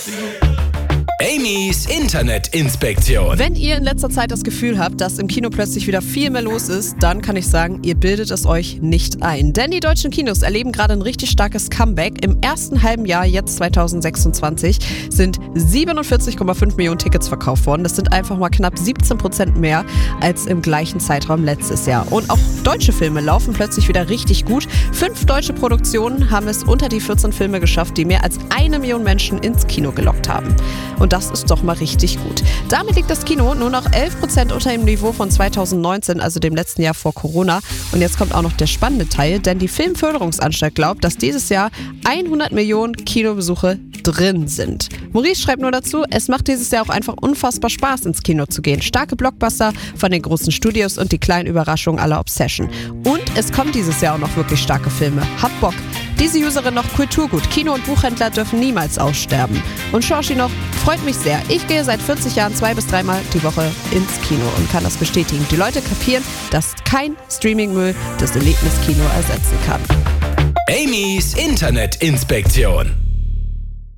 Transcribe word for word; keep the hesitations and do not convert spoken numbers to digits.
Amy's Internetinspektion. Wenn ihr in letzter Zeit das Gefühl habt, dass im Kino plötzlich wieder viel mehr los ist, dann kann ich sagen, ihr bildet es euch nicht ein. Denn die deutschen Kinos erleben gerade ein richtig starkes Comeback. Im ersten halben Jahr, jetzt zwanzig sechsundzwanzig, sind siebenundvierzig Komma fünf Millionen Tickets verkauft worden. Das sind einfach mal knapp siebzehn Prozent mehr als im gleichen Zeitraum letztes Jahr. Und auch deutsche Filme laufen plötzlich wieder richtig gut. Fünf deutsche Produktionen haben es unter die vierzehn Filme geschafft, die mehr als eine Million Menschen ins Kino gelockt haben. Und das ist doch mal richtig gut. Damit liegt das Kino nur noch elf Prozent unter dem Niveau von zweitausendneunzehn, also dem letzten Jahr vor Corona. Und jetzt kommt auch noch der spannende Teil, denn die Filmförderungsanstalt glaubt, dass dieses Jahr hundert Millionen Kinobesuche drin sind. Maurice schreibt nur dazu, es macht dieses Jahr auch einfach unfassbar Spaß, ins Kino zu gehen. Starke Blockbuster von den großen Studios und die kleinen Überraschungen aller Obsession. Und es kommen dieses Jahr auch noch wirklich starke Filme. Habt Bock! Diese Userin noch Kulturgut. Kino- und Buchhändler dürfen niemals aussterben. Und Schorschi noch, freut mich sehr. Ich gehe seit vierzig Jahren zwei bis dreimal die Woche ins Kino und kann das bestätigen. Die Leute kapieren, dass kein Streamingmüll das Erlebniskino ersetzen kann. Amy's Internetinspektion.